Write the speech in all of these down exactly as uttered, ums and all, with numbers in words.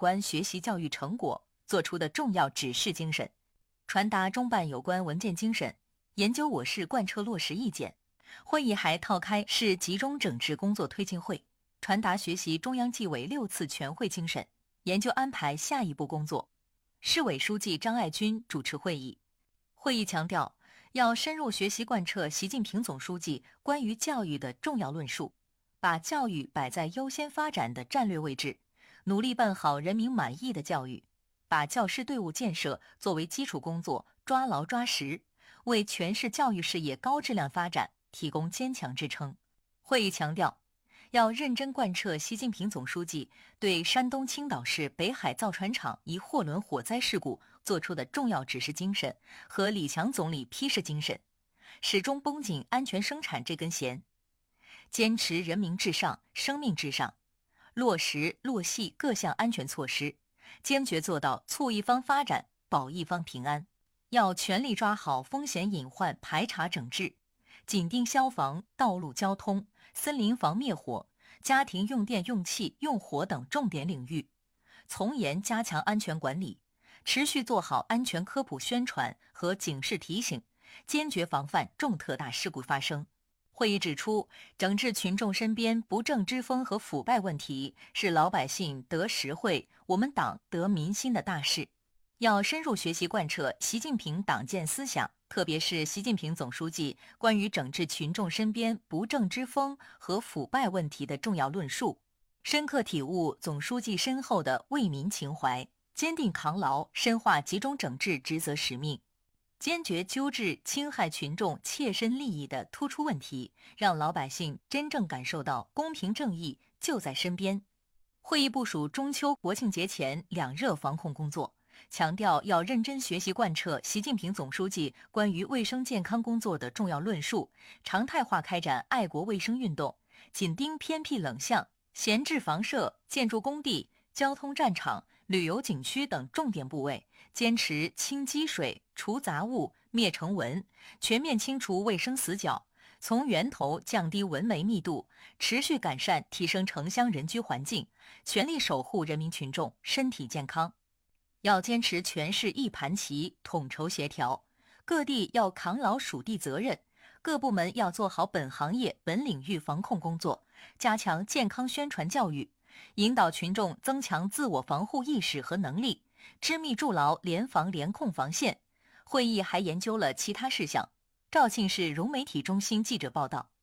关学习教育成果作出的重要指示精神，传达中办有关文件精神，研究我市贯彻落实意见。会议还套开市集中整治工作推进会，传达学习中央纪委六次全会精神，研究安排下一步工作。市委书记张爱军主持会议。会议强调，要深入学习贯彻习近平总书记关于教育的重要论述，把教育摆在优先发展的战略位置，努力办好人民满意的教育，把教师队伍建设作为基础工作抓牢抓实，为全市教育事业高质量发展提供坚强支撑。会议强调，要认真贯彻习近平总书记对山东青岛市北海造船厂一货轮火灾事故作出的重要指示精神和李强总理批示精神，始终绷紧安全生产这根弦，坚持人民至上、生命至上，落实落细各项安全措施，坚决做到促一方发展、保一方平安。要全力抓好风险隐患排查整治，紧盯消防、道路交通、森林防灭火、家庭用电用气用火等重点领域，从严加强安全管理，持续做好安全科普宣传和警示提醒，坚决防范重特大事故发生。会议指出，整治群众身边不正之风和腐败问题是老百姓得实惠、我们党得民心的大事，要深入学习贯彻习近平党建思想，特别是习近平总书记关于整治群众身边不正之风和腐败问题的重要论述，深刻体悟总书记深厚的为民情怀，坚定扛牢深化集中整治职责使命，坚决纠治侵害群众切身利益的突出问题，让老百姓真正感受到公平正义就在身边。会议部署中秋国庆节前两热防控工作，强调要认真学习贯彻习近平总书记关于卫生健康工作的重要论述，常态化开展爱国卫生运动，紧盯偏僻冷巷、闲置房舍、建筑工地、交通战场、旅游景区等重点部位，坚持清积水、除杂物、灭尘蚊，全面清除卫生死角，从源头降低蚊媒密度，持续改善提升城乡人居环境，全力守护人民群众身体健康。要坚持全市一盘棋，统筹协调，各地要扛牢属地责任，各部门要做好本行业本领域防控工作，加强健康宣传教育，引导群众增强自我防护意识和能力，织密筑牢联防联控防线。会议还研究了其他事项。肇庆市融媒体中心记者报道。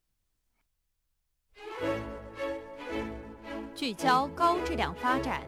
聚焦高质量发展。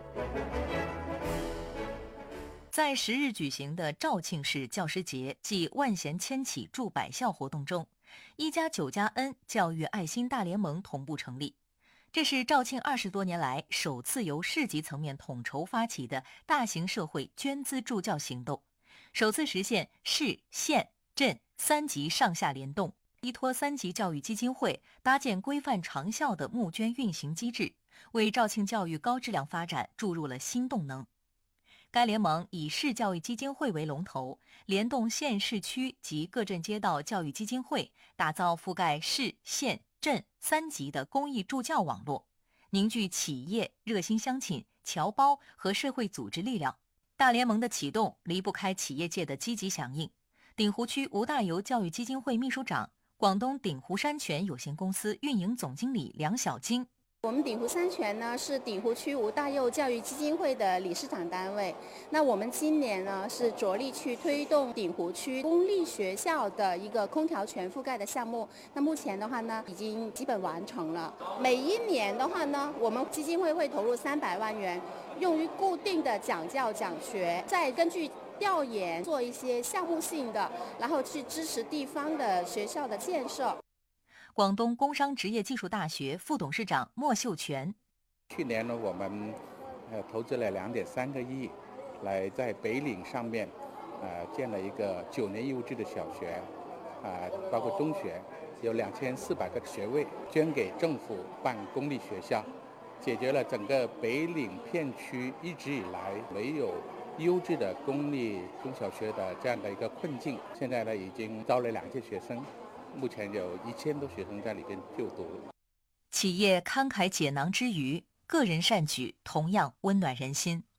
在十日举行的肇庆市教师节暨万贤千启祝百校活动中，一加九加 N 教育爱心大联盟同步成立。这是肇庆二十多年来首次由市级层面统筹发起的大型社会捐资助教行动，首次实现市、县、镇三级上下联动，依托三级教育基金会搭建规范长效的募捐运行机制，为肇庆教育高质量发展注入了新动能。该联盟以市教育基金会为龙头，联动县市区及各镇街道教育基金会，打造覆盖市、县、镇三级的公益助教网络，凝聚企业、热心乡亲、侨胞和社会组织力量。大联盟的启动离不开企业界的积极响应。鼎湖区吴大猷教育基金会秘书长、广东鼎湖山泉有限公司运营总经理梁小金。 我们鼎湖山泉呢是鼎湖区吴大猷教育基金会的理事长单位。那我们今年呢是着力去推动鼎湖区公立学校的一个空调全覆盖的项目。那目前的话呢已经基本完成了。每一年的话呢，我们基金会会投入三百万元，用于固定的讲教讲学，再根据调研做一些项目性的，然后去支持地方的学校的建设。 广东工商职业技术大学副董事长莫秀全。 去年呢，我们呃投资了两点三个亿，来在北岭上面呃建了一个九年义务制的小学，啊、呃，包括中学，有两千四百个学位，捐给政府办公立学校，解决了整个北岭片区一直以来没有优质的公立中小学的这样的一个困境。现在呢，已经招了两届学生。目前有一千多学生在里边就读。 企业慷慨解囊之余，个人善举同样温暖人心。